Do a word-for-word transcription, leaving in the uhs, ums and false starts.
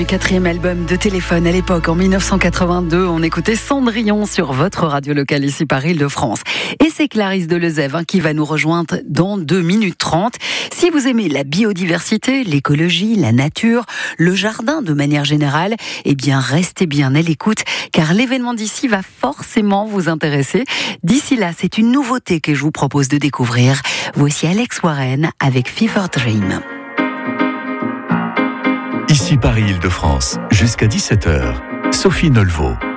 Le quatrième album de Téléphone à l'époque, en dix-neuf cent quatre-vingt-deux, on écoutait Cendrillon sur votre radio locale ici par Île-de-France. Et c'est Clarisse Delezève hein, qui va nous rejoindre dans deux minutes trente. Si vous aimez la biodiversité, l'écologie, la nature, le jardin de manière générale, eh bien restez bien à l'écoute car l'événement d'ici va forcément vous intéresser. D'ici là, c'est une nouveauté que je vous propose de découvrir. Voici Alex Warren avec Fever Dream. Ici Paris Île-de-France, jusqu'à dix-sept heures, Sophie Nolveau.